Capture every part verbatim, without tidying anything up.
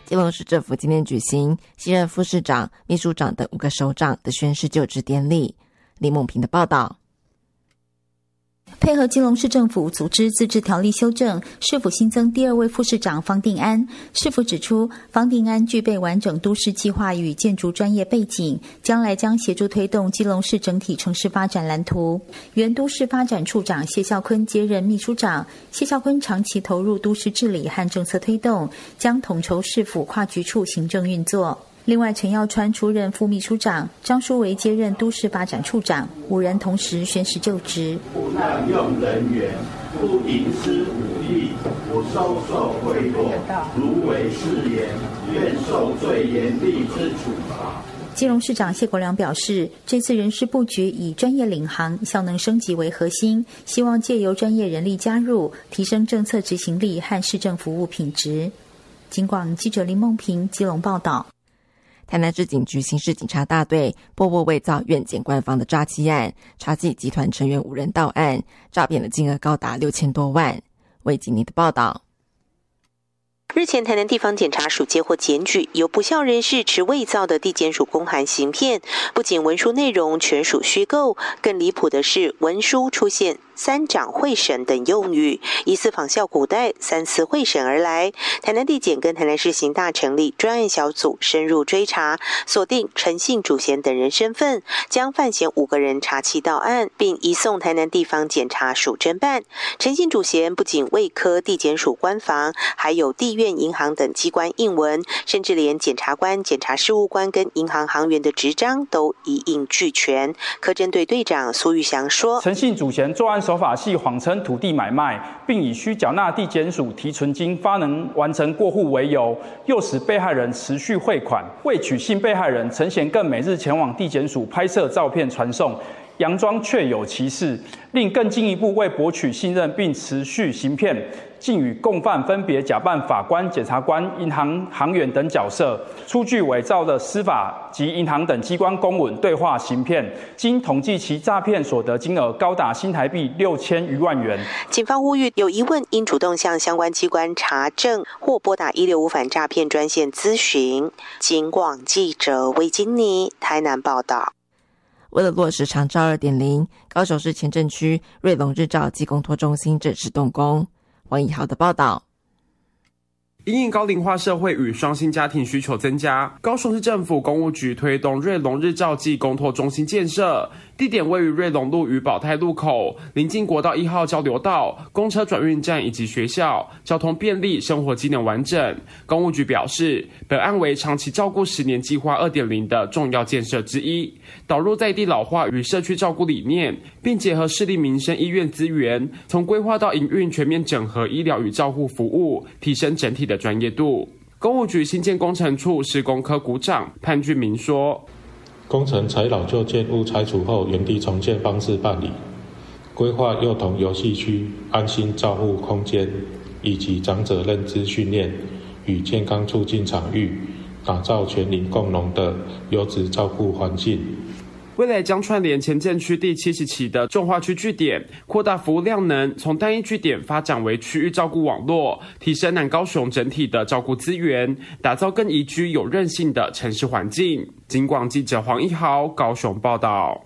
基隆市政府今天举行新任副市长、秘书长等五个首长的宣誓就职典礼。李梦平的报道。 配合基隆市政府组织自治条例修正，市府新增第二位副市长方定安。市府指出，方定安具备完整都市计划与建筑专业背景，将来将协助推动基隆市整体城市发展蓝图。原都市发展处长谢孝坤接任秘书长。谢孝坤长期投入都市治理和政策推动，将统筹市府跨局处行政运作。另外，陈耀川出任副秘书长，张书维接任都市发展处长，五人同时宣誓就职。 不滥用人员，不营私舞弊，不收受贿赂，如违誓言，愿受最严厉之处罚。 基隆市长谢国良表示，这次人事布局以专业领航、效能升级为核心，希望借由专业人力加入，提升政策执行力和市政服务品质。警广记者林梦平基隆报道。 台南市警局刑事警察大队破获伪造院检官方的诈欺案，查缉集团成员五人到案，诈骗的金额高达六千多万。魏景妮的报道。 日前，台南地方检察署接获检举，有不肖人士持伪造的地检署公函行骗，不仅文书内容全属虚构，更离谱的是文书出现三长会审等用语，疑似仿效古代三司会审而来。台南地检跟台南市刑大成立专案小组深入追查，锁定陈姓主嫌等人身份，将犯嫌五个人查缉到案，并移送台南地方检察署侦办。陈姓主嫌不仅未科地检署官房，还有地院、银行等机关印文，甚至连检察官、检察事务官跟银行行员的执章都一应俱全。科侦队队长苏玉祥说， 陈姓主嫌作案手法系谎称土地买卖，并以需缴纳地检署提存金发能完成过户为由，诱使被害人持续汇款。为取信被害人，陈嫌更每日前往地检署拍摄照片传送，佯装确有其事，另更进一步为博取信任并持续行骗，竟与共犯分别假扮法官、检察官、银行行员等角色，出具伪造的司法及银行等机关公文对话行骗。经统计，其诈骗所得金额高达新台币六千余万元。 警方呼吁有疑问应主动向相关机关查证，或拨打一六五反诈骗专线咨询。警广记者魏金妮台南报道。 为了落实长照 二点零， 高雄市前镇区瑞隆日照暨公托中心正式动工。王以豪的报道。 因应高龄化社会与双薪家庭需求增加，高雄市政府公务局推动瑞隆日照暨公托中心建设，地点位于瑞隆路与保泰路口，临近国道一号交流道、公车转运站以及学校，交通便利，生活机能完整。公务局表示，本案为长期照顾十年计划 二点零 的重要建设之一，导入在地老化与社区照顾理念，并结合市立民生医院资源，从规划到营运全面整合医疗与照护服务，提升整体的专业度。公务局新建工程处施工科股长潘俊明说， 工程采老旧建物拆除后原地重建方式办理，规划幼童游戏区、安心照护空间以及长者认知训练与健康促进场域，打造全龄共融的优质照顾环境。 未来将串联前镇区第七十期的重划区据点，扩大服务量能，从单一据点发展为区域照顾网络，提升南高雄整体的照顾资源，打造更宜居有韧性的城市环境。警广记者黄一豪高雄报道。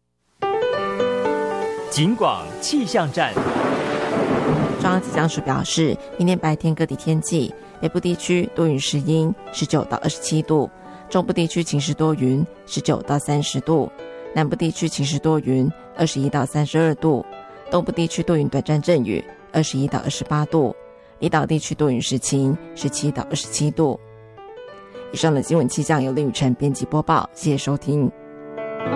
警广气象站。 中央气象署表示，明天白天各地天气，北部地区多云时阴，十九到二十七度。中部地区晴时多云，十九到三十度；南部地区晴时多云，二十一到三十二度；东部地区多云短暂阵雨，二十一到二十八度；离岛地区多云时晴，十七到二十七度。以上的新闻气象由林宇辰编辑播报，谢谢收听。